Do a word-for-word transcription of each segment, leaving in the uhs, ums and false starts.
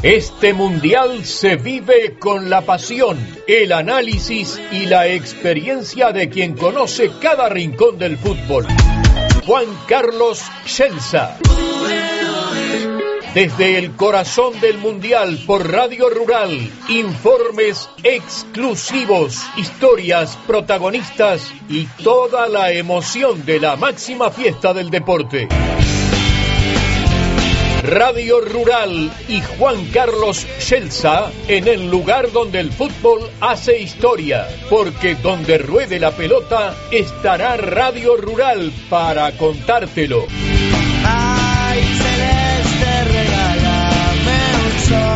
Este mundial se vive con la pasión, el análisis y la experiencia de quien conoce cada rincón del fútbol. Juan Carlos Scelsa. Desde el corazón del mundial por Radio Rural, informes exclusivos, historias, protagonistas y toda la emoción de la máxima fiesta del deporte. Radio Rural y Juan Carlos Scelsa en el lugar donde el fútbol hace historia, porque donde ruede la pelota estará Radio Rural para contártelo. Ay, celeste, regálame un sol.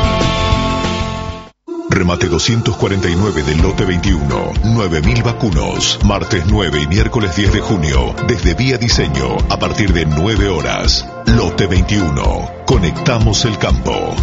Remate doscientos cuarenta y nueve del lote veintiuno, nueve mil vacunos, martes nueve y miércoles diez de junio, desde Vía Diseño, a partir de nueve horas. Lote veintiuno, conectamos el campo.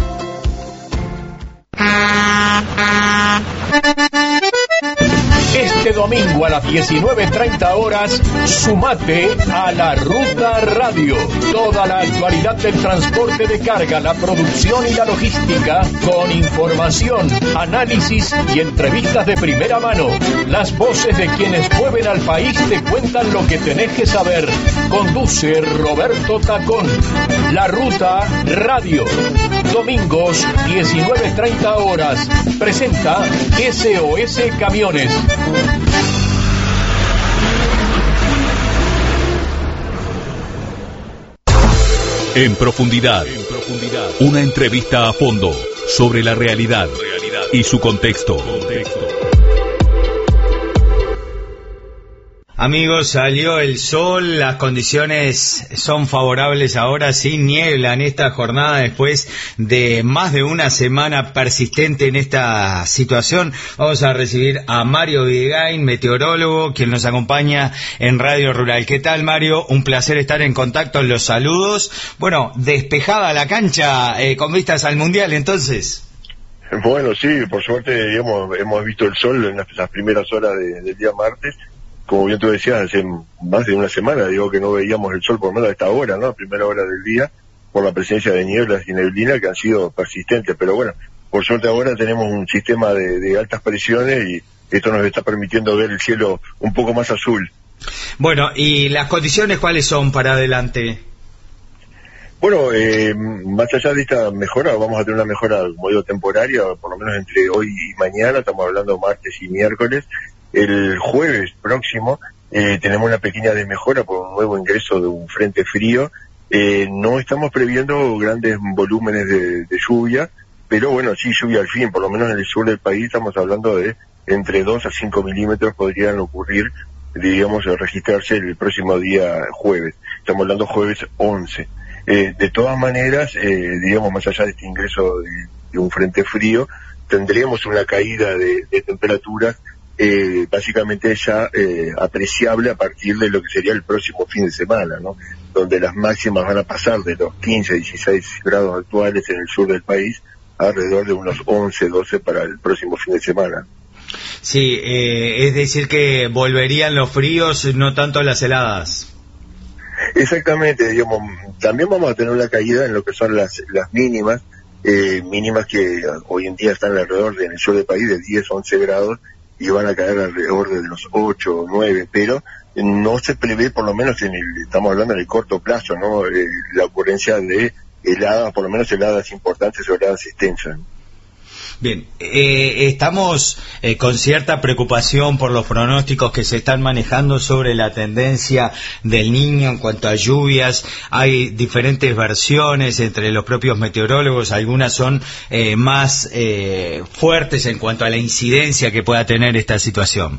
Este domingo a las diecinueve treinta horas, sumate a La Ruta Radio. Toda la actualidad del transporte de carga, la producción y la logística, con información, análisis y entrevistas de primera mano. Las voces de quienes mueven al país te cuentan lo que tenés que saber. Conduce Roberto Tacón. La Ruta Radio. Domingos, diecinueve treinta horas. Presenta S O S Camiones. En profundidad, en profundidad, una entrevista a fondo sobre la realidad, realidad y su contexto. contexto. Amigos, salió el sol, las condiciones son favorables ahora, sin niebla en esta jornada después de más de una semana persistente en esta situación. Vamos a recibir a Mario Videgain, meteorólogo, quien nos acompaña en Radio Rural. ¿Qué tal, Mario? Un placer estar en contacto, los saludos. Bueno, despejada la cancha, eh, con vistas al Mundial, entonces. Bueno, sí, por suerte digamos, hemos visto el sol en las, las primeras horas de, del día martes. Como bien tú decías, hace más de una semana, digo que no veíamos el sol por lo menos a esta hora, ¿no? A primera hora del día, por la presencia de nieblas y neblina que han sido persistentes. Pero bueno, por suerte ahora tenemos un sistema de, de altas presiones y esto nos está permitiendo ver el cielo un poco más azul. Bueno, ¿y las condiciones cuáles son para adelante? Bueno, eh, más allá de esta mejora, vamos a tener una mejora, como digo, temporaria, por lo menos entre hoy y mañana, estamos hablando martes y miércoles. El jueves próximo eh, tenemos una pequeña desmejora por un nuevo ingreso de un frente frío. Eh, no estamos previendo grandes volúmenes de, de lluvia, pero bueno, sí lluvia al fin, por lo menos en el sur del país estamos hablando de entre dos a cinco milímetros podrían ocurrir, digamos, registrarse el próximo día jueves. Estamos hablando jueves once. Eh, de todas maneras, eh, digamos, más allá de este ingreso de, de un frente frío, tendríamos una caída de, de temperaturas Eh, básicamente ya eh, apreciable a partir de lo que sería el próximo fin de semana, ¿no? Donde las máximas van a pasar de los quince a dieciséis grados actuales en el sur del país a alrededor de unos once, doce para el próximo fin de semana. Sí, eh, es decir que volverían los fríos, no tanto las heladas. Exactamente, digamos, también vamos a tener una caída en lo que son las, las mínimas, eh, mínimas que hoy en día están alrededor de, en el sur del país de diez, once grados, y van a caer alrededor de los ocho o nueve, pero no se prevé, por lo menos en el, estamos hablando en el corto plazo, ¿no? Eh, la ocurrencia de heladas, por lo menos heladas importantes o heladas extensas. Bien, eh, estamos eh, con cierta preocupación por los pronósticos que se están manejando sobre la tendencia del Niño en cuanto a lluvias. Hay diferentes versiones entre los propios meteorólogos, algunas son eh, más eh, fuertes en cuanto a la incidencia que pueda tener esta situación.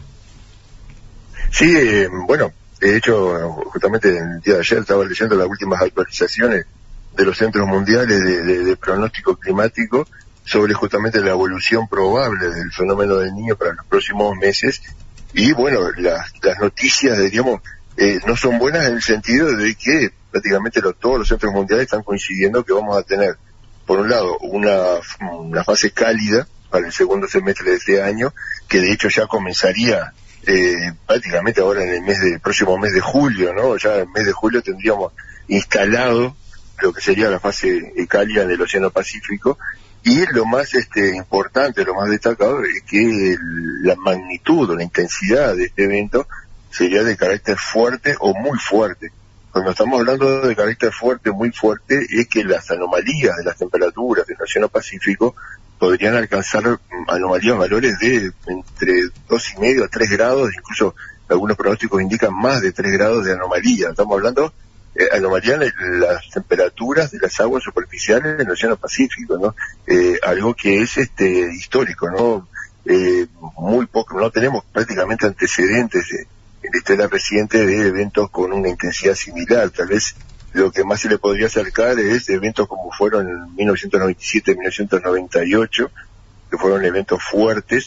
Sí, eh, bueno, de hecho, justamente el día de ayer estaba leyendo las últimas actualizaciones de los centros mundiales de, de, de pronóstico climático sobre justamente la evolución probable del fenómeno del Niño para los próximos meses. Y bueno, las, las noticias, digamos, eh, no son buenas en el sentido de que prácticamente lo, todos los centros mundiales están coincidiendo que vamos a tener, por un lado, una, una fase cálida para el segundo semestre de este año, que de hecho ya comenzaría eh, prácticamente ahora en el mes de, próximo mes de julio, ¿no? Ya en el mes de julio tendríamos instalado lo que sería la fase cálida del Océano Pacífico, y lo más este importante, lo más destacado es que el, la magnitud o la intensidad de este evento sería de carácter fuerte o muy fuerte. Cuando estamos hablando de carácter fuerte, muy fuerte, es que las anomalías de las temperaturas del Océano Pacífico podrían alcanzar anomalías, valores de entre dos y medio a tres grados, incluso algunos pronósticos indican más de tres grados de anomalía. Estamos hablando eh, anomalía en las temperaturas de las aguas superficiales del Océano Pacífico, ¿no? Eh, algo que es este histórico, ¿no? Eh, muy poco, no tenemos prácticamente antecedentes de, en la historia reciente de eventos con una intensidad similar. Tal vez lo que más se le podría acercar es eventos como fueron en mil novecientos noventa y siete, mil novecientos noventa y ocho, que fueron eventos fuertes,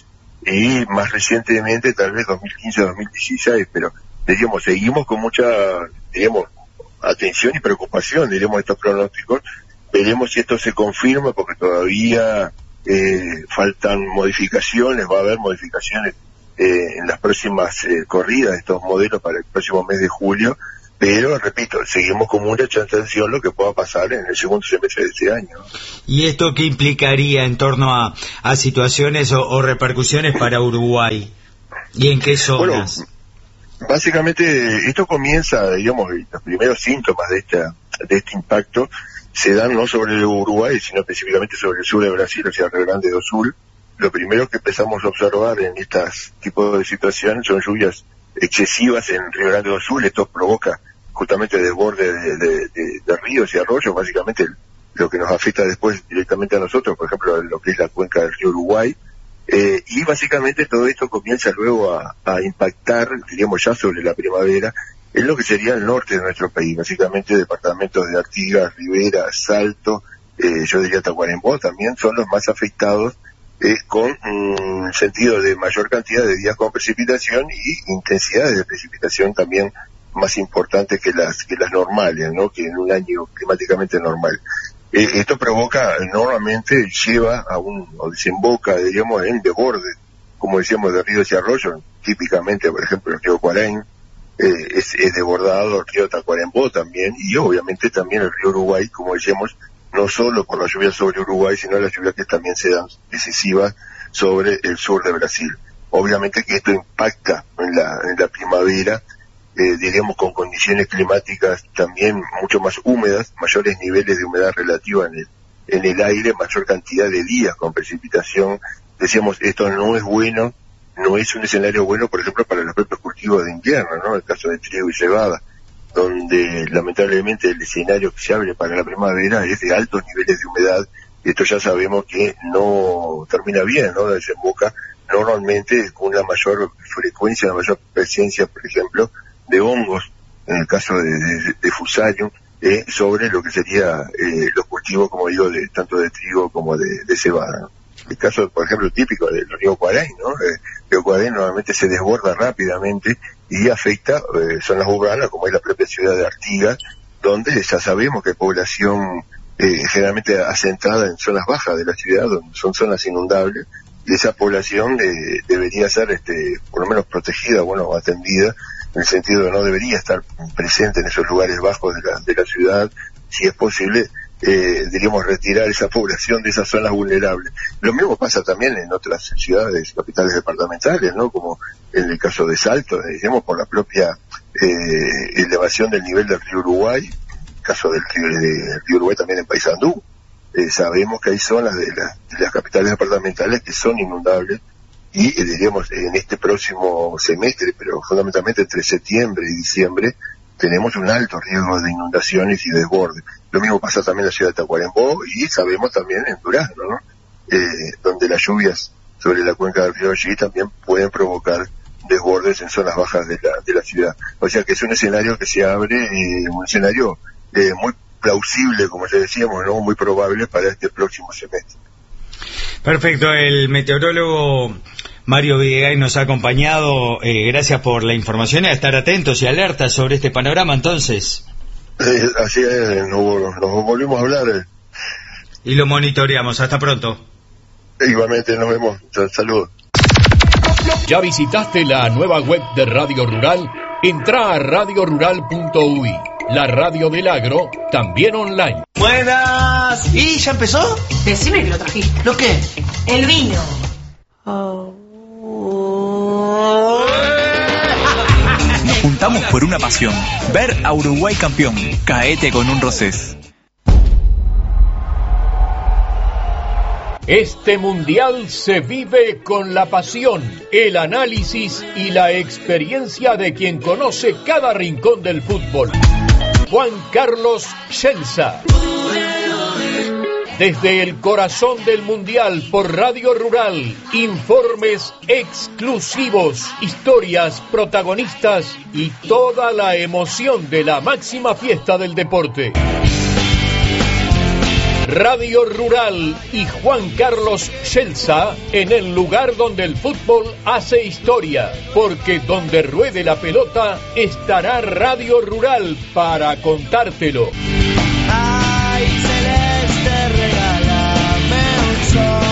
y más recientemente tal vez dos mil quince, dos mil dieciséis, pero diríamos, seguimos con mucha, diríamos, atención y preocupación, diríamos, estos pronósticos. Veremos si esto se confirma, porque todavía eh, faltan modificaciones, va a haber modificaciones eh, en las próximas eh, corridas de estos modelos para el próximo mes de julio, pero, repito, seguimos con mucha atención lo que pueda pasar en el segundo semestre de este año. ¿Y esto qué implicaría en torno a, a situaciones o, o repercusiones para Uruguay? ¿Y en qué zonas? Bueno, básicamente, esto comienza, digamos, los primeros síntomas de, esta, de este impacto se dan no sobre el Uruguay, sino específicamente sobre el sur de Brasil, o sea, Río Grande do Sul. Lo primero que empezamos a observar en estos tipos de situaciones son lluvias excesivas en Río Grande do Sul. Esto provoca justamente desborde de, de, de, de ríos y arroyos, básicamente lo que nos afecta después directamente a nosotros, por ejemplo, lo que es la cuenca del río Uruguay, eh, y básicamente todo esto comienza luego a, a impactar, diríamos ya sobre la primavera, en lo que sería el norte de nuestro país, básicamente departamentos de Artigas, Rivera, Salto, eh, yo diría Tacuarembó también son los más afectados, eh, con un sentido de mayor cantidad de días con precipitación y intensidades de precipitación también más importantes que las que las normales, ¿no? Que en un año climáticamente normal. Eh, esto provoca, normalmente lleva a un, o desemboca, diríamos, en desborde, como decíamos, de ríos y arroyos, típicamente, por ejemplo, el río Cuaraín, eh, es, es desbordado, el río Tacuarembó también, y obviamente también el río Uruguay, como decíamos, no solo por las lluvias sobre Uruguay, sino las lluvias que también se dan excesivas sobre el sur de Brasil. Obviamente que esto impacta en la, en la primavera, eh, diríamos con condiciones climáticas también mucho más húmedas, mayores niveles de humedad relativa en el, en el aire, mayor cantidad de días con precipitación. Decíamos, esto no es bueno, no es un escenario bueno, por ejemplo, para los propios cultivos de invierno, ¿no? El caso de trigo y cebada, donde lamentablemente el escenario que se abre para la primavera es de altos niveles de humedad. Esto ya sabemos que no termina bien, ¿no? Desemboca normalmente con una mayor frecuencia, una mayor presencia, por ejemplo, de hongos, en el caso de, de, de Fusarium, eh, sobre lo que sería eh, los cultivos, como digo, de tanto de trigo como de, de cebada, ¿no? El caso, por ejemplo, típico del río Cuaraín, ¿no? Eh, el río Cuaraín normalmente se desborda rápidamente y afecta eh, zonas urbanas, como es la propia ciudad de Artigas, donde ya sabemos que hay población eh, generalmente asentada en zonas bajas de la ciudad, donde son zonas inundables, y esa población eh, debería ser, este, por lo menos protegida, bueno, atendida, en el sentido de no debería estar presente en esos lugares bajos de la, de la ciudad, si es posible, eh, diríamos, retirar esa población de esas zonas vulnerables. Lo mismo pasa también en otras ciudades, capitales departamentales, ¿no? Como en el caso de Salto, digamos, por la propia eh, elevación del nivel del río Uruguay, en el caso del río, del río Uruguay también en Paysandú. Eh, sabemos que hay zonas de, la, de las capitales departamentales que son inundables, y eh, diríamos en este próximo semestre, pero fundamentalmente entre septiembre y diciembre, tenemos un alto riesgo de inundaciones y desborde. Lo mismo pasa también en la ciudad de Tacuarembó, y sabemos también en Durazno, ¿no? Eh, donde las lluvias sobre la cuenca del río allí también pueden provocar desbordes en zonas bajas de la, de la ciudad. O sea que es un escenario que se abre, eh, un escenario eh, muy plausible, como ya decíamos, ¿no? Muy probable para este próximo semestre. Perfecto, el meteorólogo Mario Videgaray nos ha acompañado, eh, gracias por la información y a estar atentos y alertas sobre este panorama entonces. Eh, así es, nos, nos volvimos a hablar. Eh. Y lo monitoreamos, hasta pronto. Igualmente, nos vemos, saludos. ¿Ya visitaste la nueva web de Radio Rural? Entrá a radio rural punto u i La radio del agro, también online. Buenas. ¿Y ya empezó? Decime que lo trajiste. ¿Lo qué? El vino. Oh. Nos juntamos por una pasión, ver a Uruguay campeón. Caete con un Rosés. Este mundial se vive con la pasión, el análisis y la experiencia de quien conoce cada rincón del fútbol. Juan Carlos Scelsa. Desde el corazón del mundial por Radio Rural, informes exclusivos, historias, protagonistas y toda la emoción de la máxima fiesta del deporte. Radio Rural y Juan Carlos Scelsa en el lugar donde el fútbol hace historia, porque donde ruede la pelota estará Radio Rural para contártelo. Ay, celeste, regálame un sol.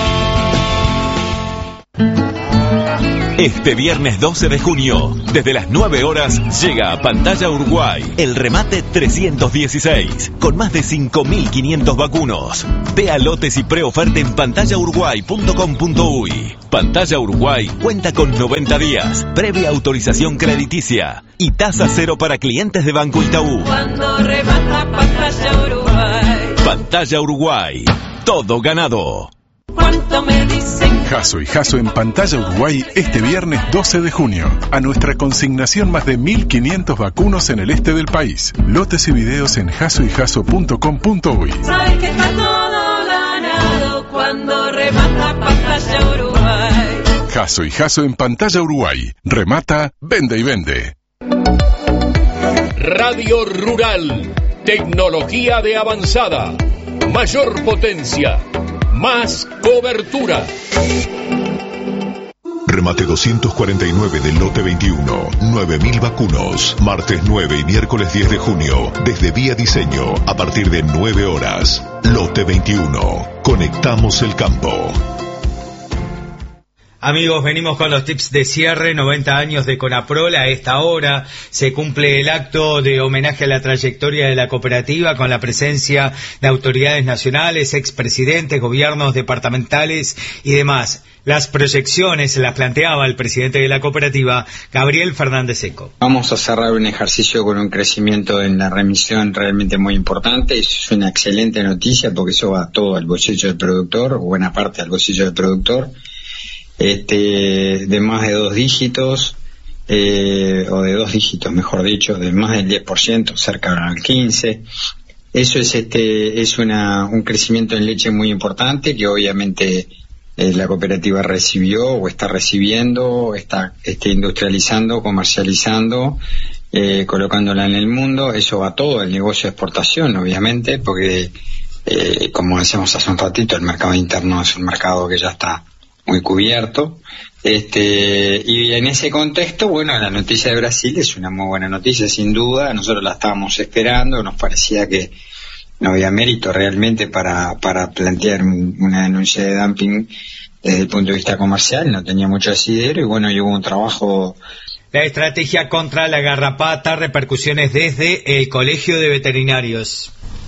Este viernes doce de junio, desde las nueve horas, llega a Pantalla Uruguay el remate trescientos dieciséis, con más de cinco mil quinientos vacunos. Vea lotes y preoferta en pantalla uruguay punto com punto uy. Pantalla Uruguay cuenta con noventa días, previa autorización crediticia y tasa cero para clientes de Banco Itaú. Cuando remata Pantalla Uruguay. Pantalla Uruguay, todo ganado. ¿Cuánto me dicen? Jasso y Jasso en Pantalla Uruguay este viernes doce de junio. A nuestra consignación más de mil quinientos vacunos en el este del país. Lotes y videos en jasso y jasso punto com punto uy. Sabes que está todo ganado cuando remata Pantalla Uruguay. Jasso y Jasso en Pantalla Uruguay. Remata, vende y vende. Radio Rural. Tecnología de avanzada. Mayor potencia. Más cobertura. Remate doscientos cuarenta y nueve del lote veintiuno. nueve mil vacunos. Martes nueve y miércoles diez de junio. Desde Vía Diseño, a partir de nueve horas. Lote veintiuno. Conectamos el campo. Amigos, venimos con los tips de cierre, noventa años de Conaprol. A esta hora se cumple el acto de homenaje a la trayectoria de la cooperativa con la presencia de autoridades nacionales, expresidentes, gobiernos departamentales y demás. Las proyecciones las planteaba el presidente de la cooperativa, Gabriel Fernández Seco. Vamos a cerrar un ejercicio con un crecimiento en la remisión realmente muy importante. Eso es una excelente noticia porque eso va todo al bolsillo del productor, o buena parte al bolsillo del productor. Este, de más de dos dígitos, eh, o de dos dígitos, mejor dicho, de más del diez por ciento, cerca al quince por ciento. Eso es este, es una, un crecimiento en leche muy importante que obviamente eh, la cooperativa recibió o está recibiendo, está, está industrializando, comercializando, eh, colocándola en el mundo. Eso va todo al negocio de exportación, obviamente, porque, eh, como decíamos hace un ratito, el mercado interno es un mercado que ya está muy cubierto, este, y en ese contexto, bueno, la noticia de Brasil es una muy buena noticia, sin duda. Nosotros la estábamos esperando, nos parecía que no había mérito realmente para, para plantear una denuncia de dumping desde el punto de vista comercial, no tenía mucho asidero, y bueno, y hubo un trabajo. La estrategia contra la garrapata, repercusiones desde el Colegio de Veterinarios.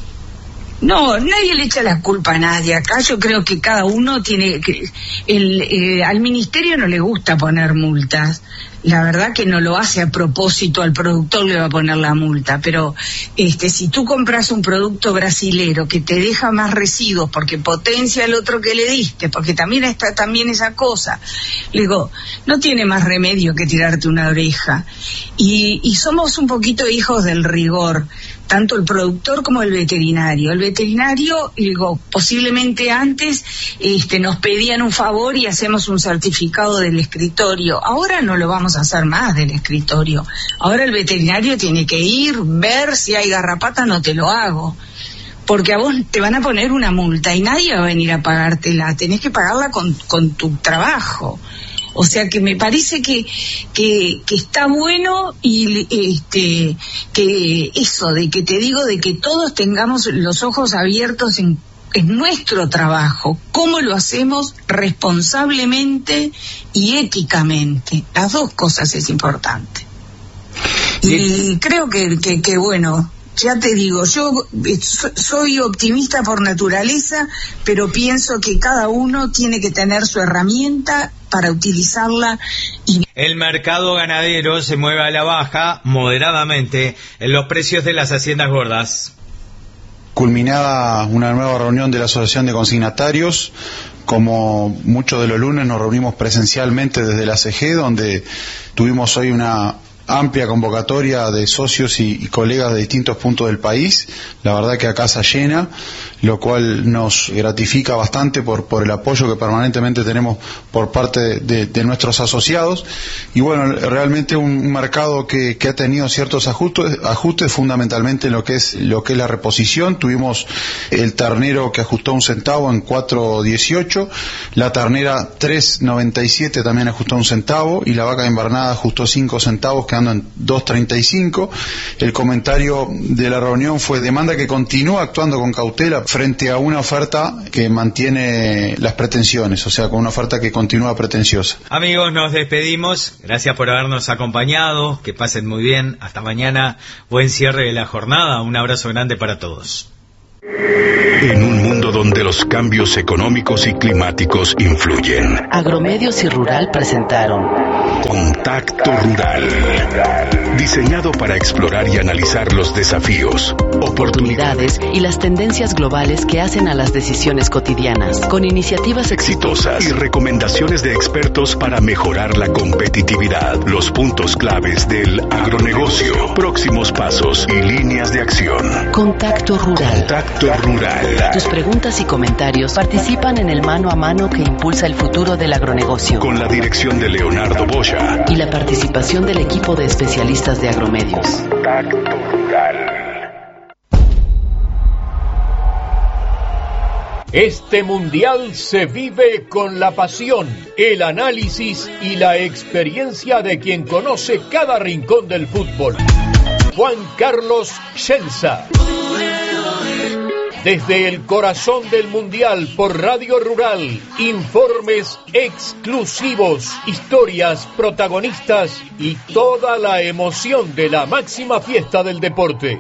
No, nadie le echa la culpa a nadie. Acá yo creo que cada uno tiene que... El, eh, al ministerio no le gusta poner multas. La verdad que no lo hace a propósito, al productor le va a poner la multa, pero este si tú compras un producto brasilero que te deja más residuos porque potencia el otro que le diste, porque también está también esa cosa, le digo, no tiene más remedio que tirarte una oreja. Y, y somos un poquito hijos del rigor, tanto el productor como el veterinario. El veterinario, digo, posiblemente antes este nos pedían un favor y hacemos un certificado del escritorio. Ahora no lo vamos a hacer más del escritorio. Ahora el veterinario tiene que ir, ver si hay garrapata, no te lo hago. Porque a vos te van a poner una multa y nadie va a venir a pagártela. Tenés que pagarla con, con tu trabajo. O sea que me parece que, que, que está bueno y este, que eso de que te digo de que todos tengamos los ojos abiertos en, en nuestro trabajo, cómo lo hacemos responsablemente y éticamente. Las dos cosas es importante. Sí. Y creo que, que, que bueno, Ya te digo, yo soy optimista por naturaleza, pero pienso que cada uno tiene que tener su herramienta para utilizarla. Y el mercado ganadero se mueve a la baja moderadamente en los precios de las haciendas gordas. Culminada una nueva reunión de la Asociación de Consignatarios. Como muchos de los lunes nos reunimos presencialmente desde la C G, donde tuvimos hoy una amplia convocatoria de socios y, y colegas de distintos puntos del país. La verdad que a casa llena, lo cual nos gratifica bastante por, por el apoyo que permanentemente tenemos por parte de, de, de nuestros asociados. Y bueno, realmente un, un mercado que, que ha tenido ciertos ajustes, ajustes fundamentalmente en lo que es lo que es la reposición. Tuvimos el ternero que ajustó un centavo en cuatro dieciocho, la ternera tres noventa y siete también ajustó un centavo, y la vaca invernada ajustó cinco centavos, quedando en dos treinta y cinco. El comentario de la reunión fue: demanda que continúa actuando con cautela frente a una oferta que mantiene las pretensiones, o sea, con una oferta que continúa pretenciosa. Amigos, nos despedimos. Gracias por habernos acompañado. Que pasen muy bien. Hasta mañana. Buen cierre de la jornada. Un abrazo grande para todos. En un mundo donde los cambios económicos y climáticos influyen, Agromedios y Rural presentaron Contacto Rural, diseñado para explorar y analizar los desafíos, oportunidades y las tendencias globales que hacen a las decisiones cotidianas, con iniciativas exitosas y recomendaciones de expertos para mejorar la competitividad, los puntos claves del agronegocio, próximos pasos y líneas de acción. Contacto Rural. Contacto Rural. Tus preguntas y comentarios participan en el mano a mano que impulsa el futuro del agronegocio, con la dirección de Leonardo Boya y la participación del equipo de especialistas de Agromedios. Contacto Rural. Este mundial se vive con la pasión, el análisis y la experiencia de quien conoce cada rincón del fútbol. Juan Carlos Schelza. Desde el corazón del mundial por Radio Rural, informes exclusivos, historias, protagonistas y toda la emoción de la máxima fiesta del deporte.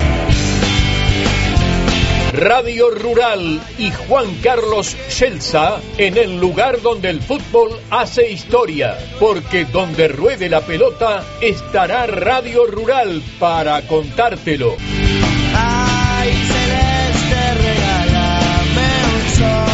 Radio Rural y Juan Carlos Schelza en el lugar donde el fútbol hace historia, porque donde ruede la pelota estará Radio Rural para contártelo. Ay, celeste, regálame un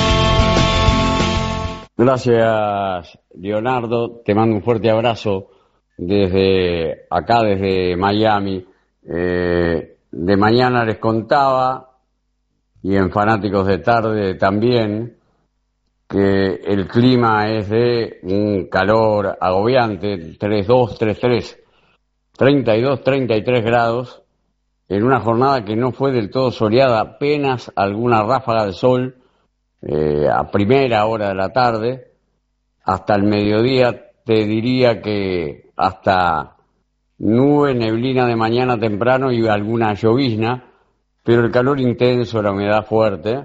sol. Gracias, Leonardo. Te mando un fuerte abrazo desde acá, desde Miami. Eh, de mañana les contaba, y en Fanáticos de Tarde también, que el clima es de un calor agobiante, treinta y dos, treinta y tres, treinta y dos, treinta y tres grados, en una jornada que no fue del todo soleada, apenas alguna ráfaga de sol eh, a primera hora de la tarde. Hasta el mediodía te diría que hasta nube, neblina de mañana temprano y alguna llovizna, pero el calor intenso, la humedad fuerte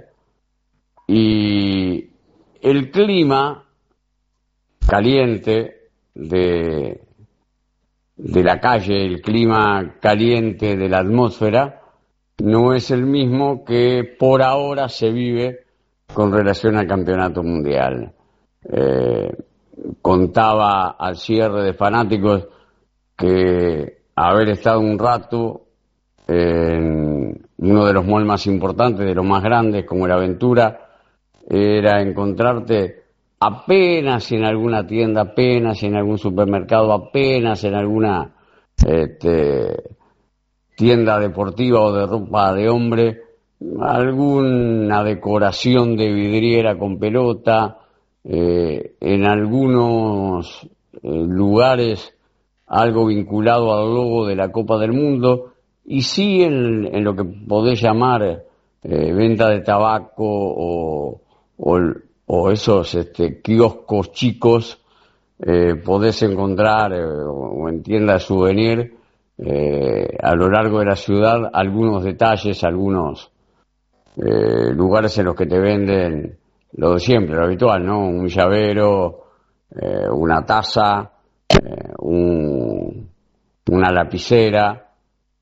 y el clima caliente de, de la calle, el clima caliente de la atmósfera, no es el mismo que por ahora se vive con relación al campeonato mundial. Eh, contaba al cierre de Fanáticos que haber estado un rato en uno de los malls más importantes, de los más grandes, como la Aventura, era encontrarte apenas en alguna tienda, apenas en algún supermercado, apenas en alguna este, tienda deportiva o de ropa de hombre, alguna decoración de vidriera con pelota, eh, en algunos eh, lugares algo vinculado al logo de la Copa del Mundo, y sí en, en lo que podés llamar eh, venta de tabaco o, o, o esos este, kioscos chicos, eh, podés encontrar eh, o en tiendas de souvenir eh, a lo largo de la ciudad algunos detalles, algunos eh, lugares en los que te venden lo de siempre, lo habitual, ¿no? Un llavero, eh, una taza, eh, un, una lapicera,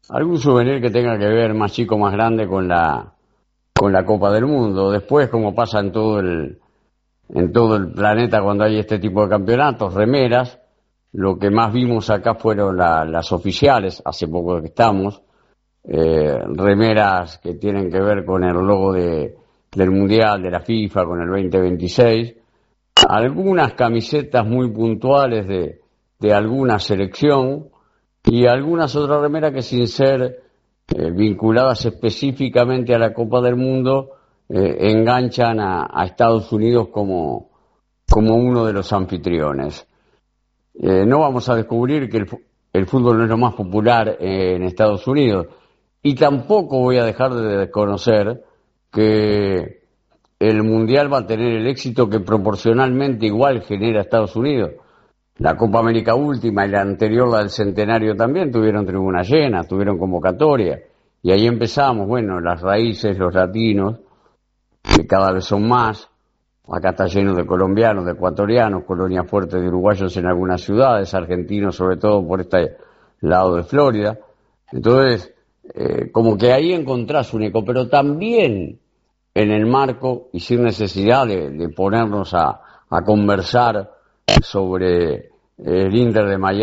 algún souvenir que tenga que ver, más chico, más grande, con la con la Copa del Mundo. Después, como pasa en todo el en todo el planeta cuando hay este tipo de campeonatos, remeras. Lo que más vimos acá fueron la, las oficiales, hace poco que estamos, eh, remeras que tienen que ver con el logo de, del Mundial, de la FIFA, con el veinte veintiséis, algunas camisetas muy puntuales de, de alguna selección y algunas otras remeras que, sin ser eh, vinculadas específicamente a la Copa del Mundo, eh, enganchan a, a Estados Unidos como, como uno de los anfitriones. Eh, no vamos a descubrir que el, el fútbol no es lo más popular eh, en Estados Unidos, y tampoco voy a dejar de desconocer que el Mundial va a tener el éxito que proporcionalmente igual genera Estados Unidos. La Copa América última y la anterior, la del centenario, también tuvieron tribuna llena, tuvieron convocatoria, y ahí empezamos, bueno, las raíces, los latinos, que cada vez son más. Acá está lleno de colombianos, de ecuatorianos, colonia fuerte de uruguayos en algunas ciudades, argentinos sobre todo por este lado de Florida. Entonces, eh, como que ahí encontrás un eco, pero también en el marco, y sin necesidad de, de ponernos a, a conversar sobre el Inter de Miami,